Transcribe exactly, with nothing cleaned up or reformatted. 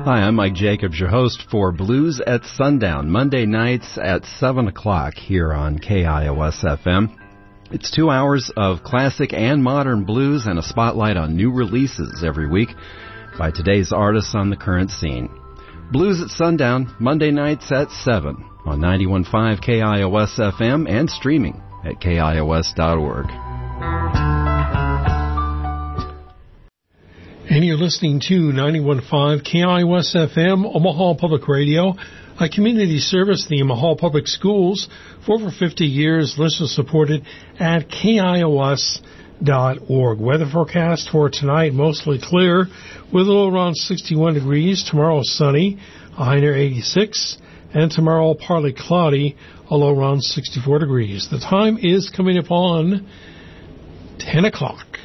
Hi, I'm Mike Jacobs, your host for Blues at Sundown, Monday nights at seven o'clock here on K I O S F M. It's two hours of classic and modern blues and a spotlight on new releases every week by today's artists on the current scene. Blues at Sundown, Monday nights at seven on ninety-one point five K I O S F M and streaming at K I O S dot org. And you're listening to ninety-one point five K I O S F M, Omaha Public Radio, a community service of the Omaha Public Schools for over fifty years, listener-supported at K I O S dot org. Weather forecast for tonight, mostly clear, with a low around sixty-one degrees. Tomorrow, sunny, a high near eighty-six. And tomorrow, partly cloudy, a low around sixty-four degrees. The time is coming up on ten o'clock.